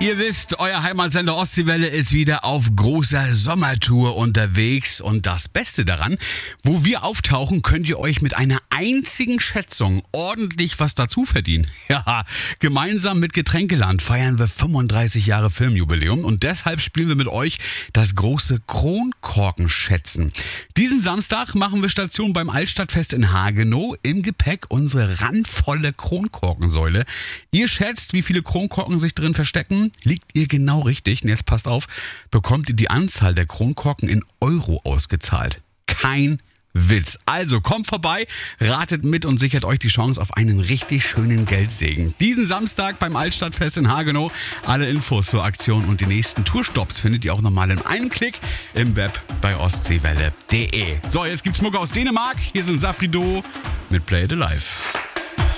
Ihr wisst, euer Heimatsender Ostseewelle ist wieder auf großer Sommertour unterwegs. Und das Beste daran, wo wir auftauchen, könnt ihr euch mit einer einzigen Schätzung ordentlich was dazu verdienen. Ja, gemeinsam mit Getränkeland feiern wir 35 Jahre Filmjubiläum. Und deshalb spielen wir mit euch das große Kronkorkenschätzen. Diesen Samstag machen wir Station beim Altstadtfest in Hagenow. Im Gepäck unsere randvolle Kronkorkensäule. Ihr schätzt, wie viele Kronkorken sich drin verstecken? Liegt ihr genau richtig? Und jetzt passt auf, bekommt ihr die Anzahl der Kronkorken in Euro ausgezahlt. Kein Witz. Also kommt vorbei, ratet mit und sichert euch die Chance auf einen richtig schönen Geldsegen. Diesen Samstag beim Altstadtfest in Hagenow. Alle Infos zur Aktion und die nächsten Tourstopps findet ihr auch nochmal in einem Klick im Web bei ostseewelle.de. So, jetzt gibt's Mucke aus Dänemark. Hier sind Safrido mit Play It Alive.